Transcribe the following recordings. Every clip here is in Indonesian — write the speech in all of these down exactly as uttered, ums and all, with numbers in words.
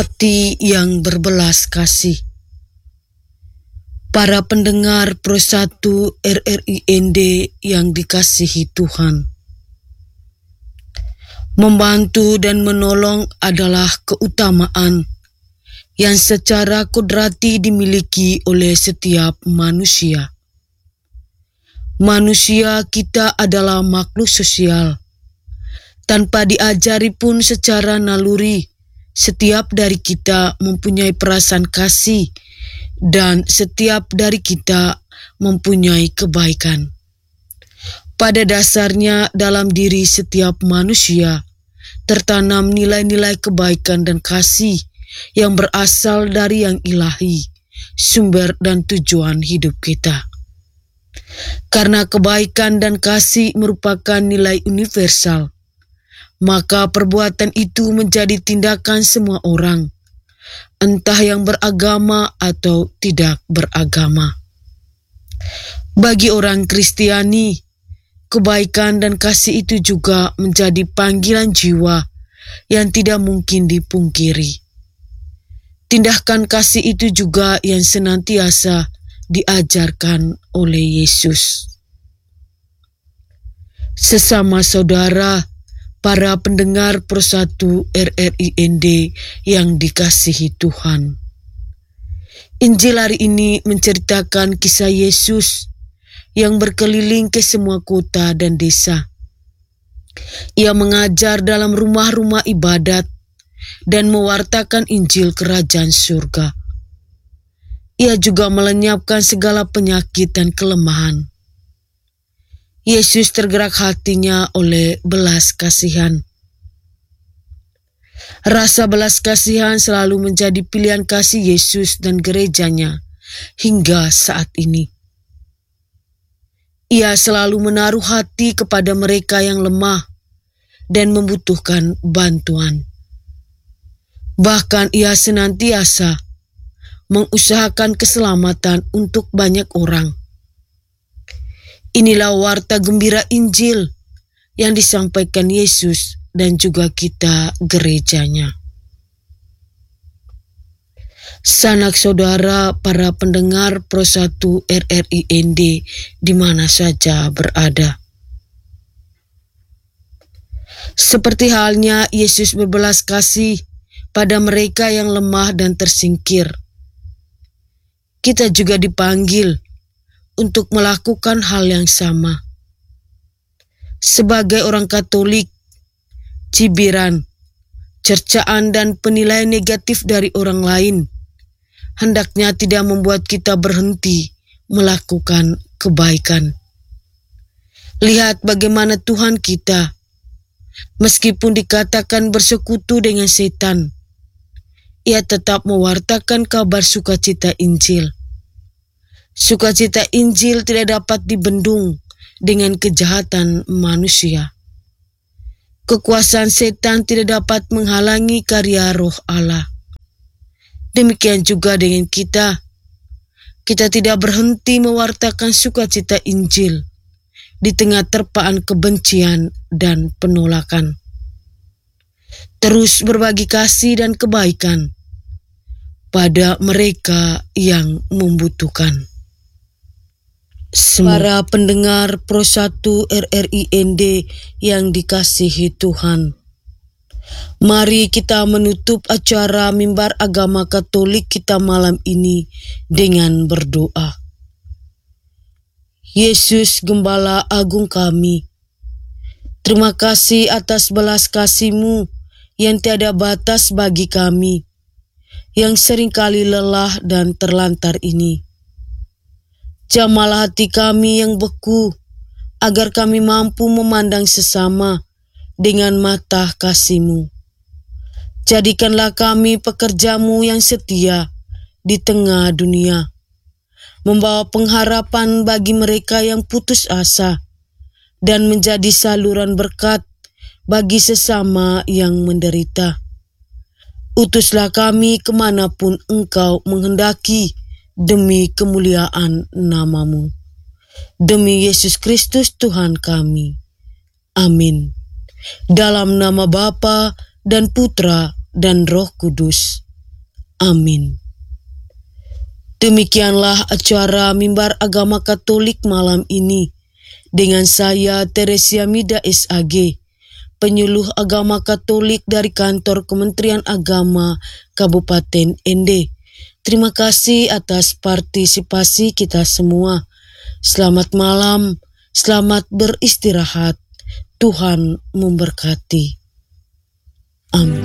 Hati yang berbelas kasih. Para pendengar Pro satu R R I N D yang dikasihi Tuhan, membantu dan menolong adalah keutamaan yang secara kodrati dimiliki oleh setiap manusia. Manusia kita adalah makhluk sosial. Tanpa diajari pun secara naluri, setiap dari kita mempunyai perasaan kasih dan setiap dari kita mempunyai kebaikan. Pada dasarnya dalam diri setiap manusia tertanam nilai-nilai kebaikan dan kasih yang berasal dari yang ilahi, sumber dan tujuan hidup kita. Karena kebaikan dan kasih merupakan nilai universal, maka perbuatan itu menjadi tindakan semua orang, entah yang beragama atau tidak beragama. Bagi orang Kristiani, kebaikan dan kasih itu juga menjadi panggilan jiwa yang tidak mungkin dipungkiri. Tindakan kasih itu juga yang senantiasa diajarkan oleh Yesus. Sesama saudara, para pendengar Pro satu R R I N D yang dikasihi Tuhan, Injil hari ini menceritakan kisah Yesus yang berkeliling ke semua kota dan desa. Ia mengajar dalam rumah-rumah ibadat dan mewartakan Injil Kerajaan Surga. Ia juga melenyapkan segala penyakit dan kelemahan. Yesus tergerak hatinya oleh belas kasihan. Rasa belas kasihan selalu menjadi pilihan kasih Yesus dan gerejanya hingga saat ini. Ia selalu menaruh hati kepada mereka yang lemah dan membutuhkan bantuan. Bahkan ia senantiasa mengusahakan keselamatan untuk banyak orang. Inilah warta gembira Injil yang disampaikan Yesus dan juga kita gerejanya. Sanak saudara para pendengar Pro satu R R I N D di mana saja berada. Seperti halnya Yesus berbelas kasih pada mereka yang lemah dan tersingkir, kita juga dipanggil untuk melakukan hal yang sama. Sebagai orang Katolik, cibiran, cercaan dan penilaian negatif dari orang lain hendaknya tidak membuat kita berhenti melakukan kebaikan. Lihat bagaimana Tuhan kita, meskipun dikatakan bersekutu dengan setan, ia tetap mewartakan kabar sukacita Injil. Sukacita Injil tidak dapat dibendung dengan kejahatan manusia. Kekuasaan setan tidak dapat menghalangi karya Roh Allah. Demikian juga dengan kita. Kita tidak berhenti mewartakan sukacita Injil di tengah terpaan kebencian dan penolakan. Terus berbagi kasih dan kebaikan pada mereka yang membutuhkan. Para pendengar Pro satu R R I N D yang dikasihi Tuhan, mari kita menutup acara Mimbar Agama Katolik kita malam ini dengan berdoa. Yesus Gembala Agung kami, terima kasih atas belas kasih-Mu yang tiada batas bagi kami, yang seringkali lelah dan terlantar ini. Jamalah hati kami yang beku, agar kami mampu memandang sesama dengan mata kasih-Mu. Jadikanlah kami pekerja-Mu yang setia di tengah dunia, membawa pengharapan bagi mereka yang putus asa, dan menjadi saluran berkat bagi sesama yang menderita. Utuslah kami kemanapun Engkau menghendaki, demi kemuliaan nama-Mu. Demi Yesus Kristus Tuhan kami. Amin. Dalam nama Bapa dan Putra dan Roh Kudus. Amin. Demikianlah acara Mimbar Agama Katolik malam ini dengan saya Teresia Mida S A G, penyuluh agama Katolik dari kantor Kementerian Agama Kabupaten N D. Terima kasih atas partisipasi kita semua. Selamat malam, selamat beristirahat. Tuhan memberkati. Amin.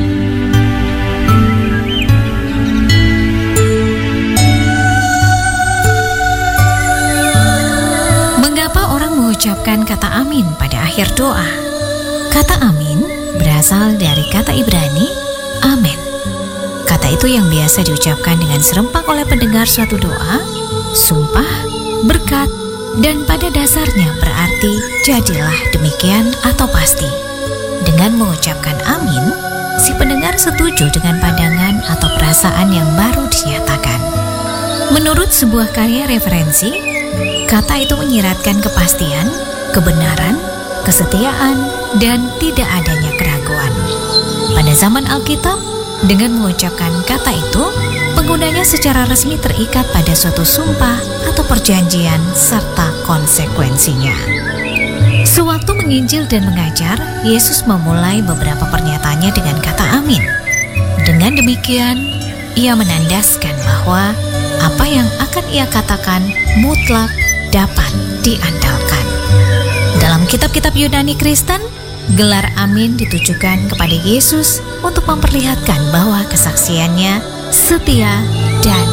Mengucapkan kata amin pada akhir doa. Kata amin berasal dari kata Ibrani amen. Kata itu yang biasa diucapkan dengan serempak oleh pendengar suatu doa, sumpah, berkat, dan pada dasarnya berarti jadilah demikian atau pasti. Dengan mengucapkan amin, si pendengar setuju dengan pandangan atau perasaan yang baru dinyatakan. Menurut sebuah karya referensi, kata itu menyiratkan kepastian, kebenaran, kesetiaan, dan tidak adanya keraguan. Pada zaman Alkitab, dengan mengucapkan kata itu, penggunanya secara resmi terikat pada suatu sumpah atau perjanjian serta konsekuensinya. Sewaktu menginjil dan mengajar, Yesus memulai beberapa pernyataannya dengan kata amin. Dengan demikian, ia menandaskan bahwa apa yang akan ia katakan mutlak dapat diandalkan. Dalam kitab-kitab Yunani Kristen, gelar amin ditujukan kepada Yesus untuk memperlihatkan bahwa kesaksiannya setia dan